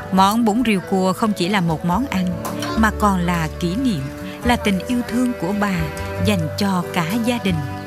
Món bún riêu cua không chỉ là một món ăn, mà còn là kỷ niệm, là tình yêu thương của bà dành cho cả gia đình.